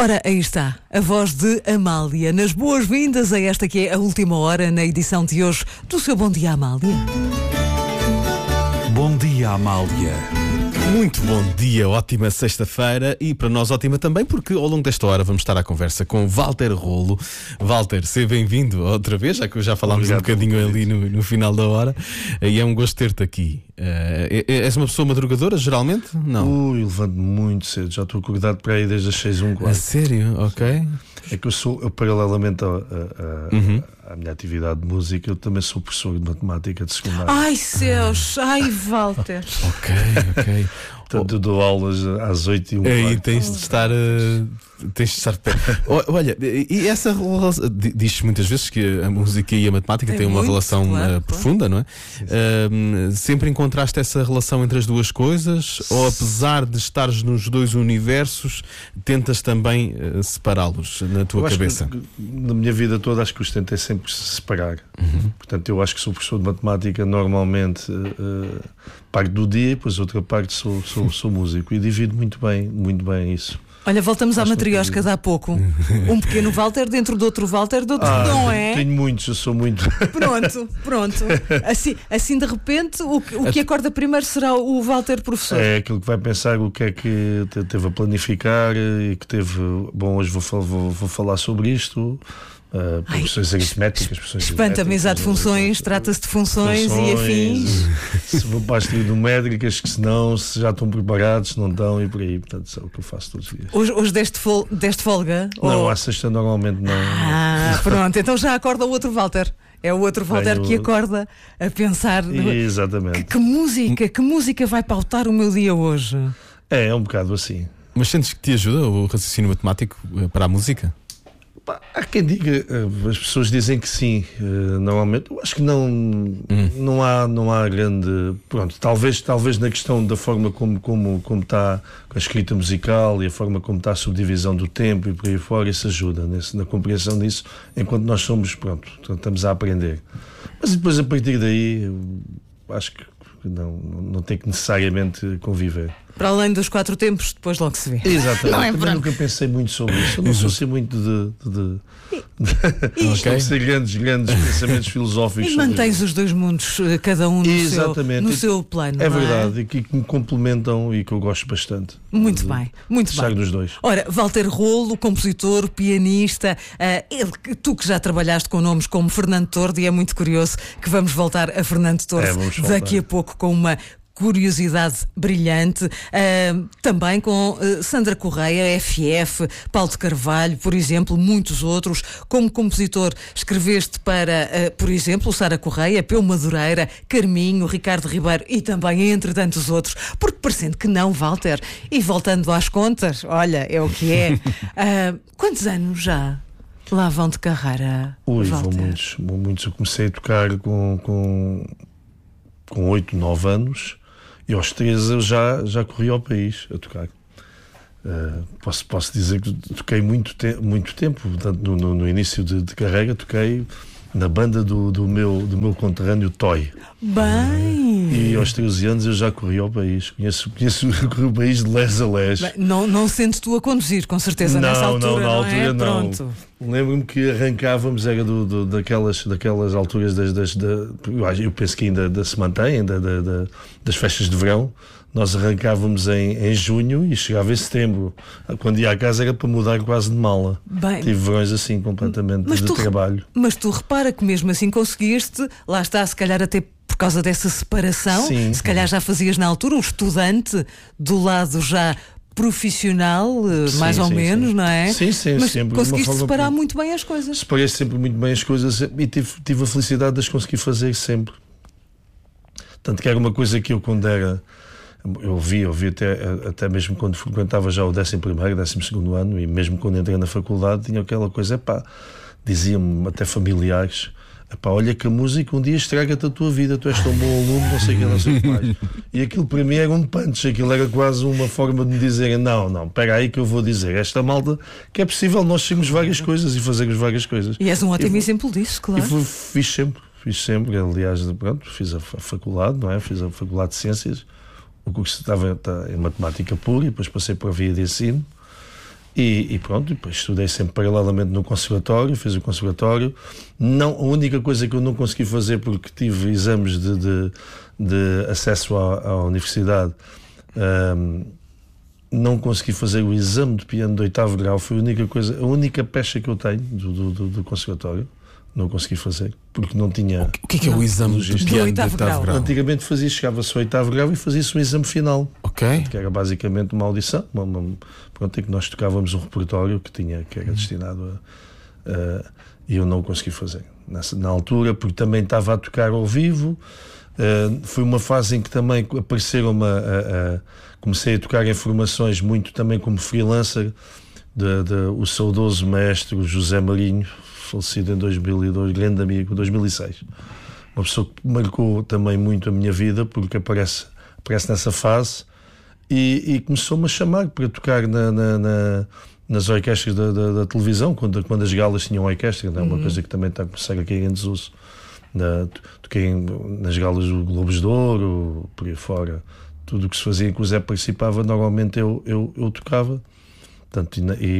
Ora, aí está, a voz de Amália. Nas boas-vindas a esta que é a última hora na edição de hoje do seu Bom Dia, Amália. Bom dia, Amália. Muito bom dia, ótima sexta-feira e para nós ótima também, porque ao longo desta hora vamos estar à conversa com Walter Rolo. Walter, seja bem-vindo outra vez, já que já falámos um bocadinho ali no final da hora, e é um gosto ter-te aqui. És uma pessoa madrugadora, geralmente? Não? Levanto-me muito cedo, já estou acordado para aí desde as 6h15. A sério? Ok. É que eu paralelamente à minha atividade de música, eu também sou professor de matemática de secundário. Ai, céus! Ai, Walter! Ok. Portanto, eu dou aulas às 8h15. Aí tens de estar de pé. Olha, e essa relação, diz-se muitas vezes que a música e a matemática têm uma relação profunda, não é? Sim. Sempre encontraste essa relação entre as duas coisas? Ou apesar de estares nos dois universos, tentas também separá-los na tua cabeça? Na minha vida toda acho que os tentei sempre separar. Portanto, eu acho que sou professor de matemática normalmente parte do dia, e depois outra parte sou músico, e divido muito bem isso. Olha, voltamos à matriosca de há pouco. Um pequeno Walter dentro de outro Walter, não é? Tenho muitos, eu sou muito. Pronto. Assim de repente, o que acorda primeiro será o Walter professor. É aquilo que vai pensar o que é que teve a planificar e que teve. Bom, hoje vou falar sobre isto. Profissões aritméticas, espanta-me, exato, funções, trata-se de funções e afins. Se vou para as trigonométricas, que se já estão preparados, se não estão, e por aí. Portanto, isso é o que eu faço todos os dias. Hoje deste folga? Não, à sexta normalmente não. Pronto, então já acorda o outro Walter. É o outro Walter que acorda a pensar. Exatamente. Que música vai pautar o meu dia hoje? É um bocado assim. Mas sentes que te ajuda o raciocínio matemático para a música? Há quem diga, as pessoas dizem que sim, normalmente. Eu acho que não há grande. Pronto, talvez na questão da forma como está a escrita musical e a forma como está a subdivisão do tempo e por aí fora, isso ajuda na compreensão disso, enquanto nós estamos a aprender. Mas depois, a partir daí, eu acho que não tem que necessariamente conviver. Para além dos 4 tempos, depois logo se vê. Exatamente. Também nunca pensei muito sobre isso. Eu não sou assim muito de grandes pensamentos filosóficos. E mantens os dois mundos, cada um no seu plano. É verdade, e que me complementam e que eu gosto bastante. Muito bem. Dos dois. Ora, Walter Rolo, compositor, pianista, tu que já trabalhaste com nomes como Fernando Tordo, e é muito curioso que vamos voltar a Fernando Tordo daqui a pouco com uma curiosidade brilhante, também com Sandra Correia, FF, Paulo de Carvalho, por exemplo, muitos outros. Como compositor, escreveste para, por exemplo, Sara Correia, Peu Madureira, Carminho, Ricardo Ribeiro e também entre tantos outros. Porque parecendo que não, Walter, e voltando às contas, olha, é o que é. Quantos anos já lá vão de carreira, Walter? Vão muitos. Eu comecei a tocar com 8, 9 anos. E aos 13 eu já corri ao país a tocar. Posso dizer que toquei muito tempo. Portanto, no início de carreira, toquei na banda do meu conterrâneo Toy. Bem! E aos 13 anos eu já corri ao país. Conheço o país de les a les. Bem, não sentes tu a conduzir, com certeza, nessa altura, na altura não. Pronto. Lembro-me que arrancávamos, era daquelas alturas eu penso que ainda se mantém, das festas de verão. Nós arrancávamos em junho e chegava em setembro. Quando ia à casa era para mudar quase de mala. Bem, tive verões assim completamente de trabalho. Mas tu repara que mesmo assim conseguiste, lá está, se calhar até por causa dessa separação, se calhar já fazias na altura o estudante do lado já profissional, mais ou menos, não é? Sim, mas sempre. Conseguiste separar muito bem as coisas. Separei sempre muito bem as coisas e tive a felicidade de as conseguir fazer sempre. Tanto que era uma coisa que eu, quando era... Eu ouvi até mesmo quando frequentava já o 11º, 12º ano, e mesmo quando entrei na faculdade, tinha aquela coisa, diziam-me até familiares, olha que a música um dia estraga-te a tua vida, tu és tão bom aluno, não sei o que mais. E aquilo para mim era um punch, aquilo era quase uma forma de me dizerem, não, espera aí que eu vou dizer, esta malta, que é possível nós sermos várias coisas e fazermos várias coisas. E és um ótimo exemplo disso, claro. E fiz sempre, aliás, fiz a faculdade, não é? Fiz a faculdade de Ciências. O curso estava em matemática pura e depois passei para a via de ensino. E pronto, depois estudei sempre paralelamente no conservatório, fiz o conservatório. Não, a única coisa que eu não consegui fazer, porque tive exames de acesso à universidade, não consegui fazer o exame de piano de 8º grau. Foi a única pecha que eu tenho do conservatório. Não consegui fazer, porque não tinha... O que é o exame de piano de 8º grau? Antigamente chegava-se ao 8º grau e fazia-se um exame final. Ok. Que era basicamente uma audição. Pronto, em que nós tocávamos um repertório que era destinado e eu não consegui fazer. Na altura, porque também estava a tocar ao vivo. Foi uma fase em que também apareceram comecei a tocar em formações muito também como freelancer, o saudoso maestro José Marinho, falecido em 2002, grande amigo, 2006. Uma pessoa que marcou também muito a minha vida, porque aparece nessa fase e começou-me a chamar para tocar nas orquestras da televisão, quando as galas tinham orquestra, é uma coisa que também está a começar a cair em desuso. Toquei nas galas do Globos de Ouro, por aí fora. Tudo o que se fazia em que o Zé participava, normalmente eu tocava. Portanto,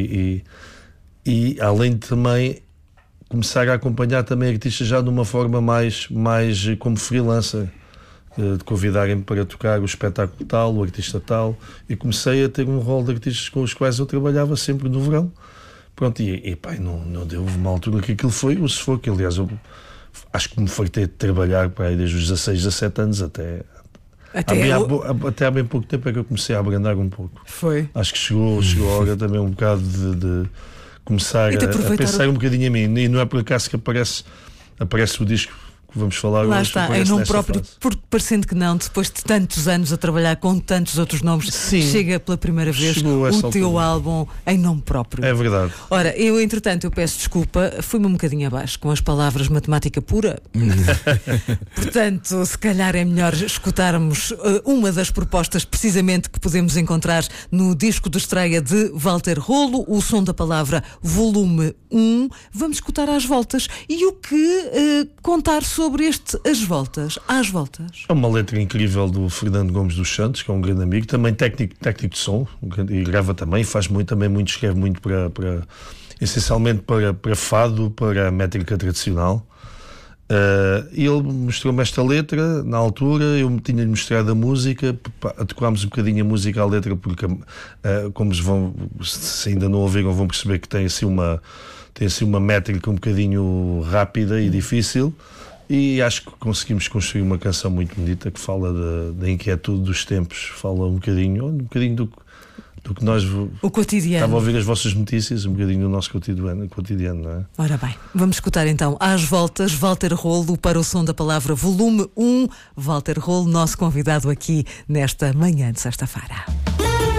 e além de também começar a acompanhar também artistas já de uma forma mais como freelancer, de convidarem-me para tocar o espetáculo tal, o artista tal, e comecei a ter um rol de artistas com os quais eu trabalhava sempre no verão. Pronto, e pá, não deu uma altura que aquilo foi o sufoco. Aliás, eu acho que me fartei de trabalhar para aí desde os 16, 17 anos até há bem pouco tempo é que eu comecei a abrandar um pouco. Foi. Acho que chegou a hora também um bocado de começar a pensar um bocadinho em mim. E não é por acaso que aparece o disco que vamos falar lá hoje. Está, em nome próprio, porque parecendo que não, depois de tantos anos a trabalhar com tantos outros nomes, chega pela primeira vez o teu álbum em nome próprio. É verdade. Ora, entretanto, eu peço desculpa, fui-me um bocadinho abaixo com as palavras matemática pura. Portanto, se calhar é melhor escutarmos uma das propostas precisamente que podemos encontrar no disco de estreia de Walter Rolo, o som da palavra volume 1. Vamos escutar às voltas. E o que contar sobre às voltas? É uma letra incrível do Fernando Gomes dos Santos, que é um grande amigo, também técnico de som, e grava também, escreve muito essencialmente para fado, para a métrica tradicional. E ele mostrou-me esta letra na altura, eu tinha-lhe mostrado a música, adequámos um bocadinho a música à letra, porque como se ainda não ouviram, vão perceber que tem assim uma métrica um bocadinho rápida e difícil. E acho que conseguimos construir uma canção muito bonita que fala da inquietude dos tempos, fala um bocadinho do que nós... O cotidiano. Estava a ouvir as vossas notícias, um bocadinho do nosso cotidiano, não é? Ora bem, vamos escutar então às voltas Walter Rolo para o som da palavra volume 1. Walter Rolo, nosso convidado aqui nesta manhã de sexta-feira.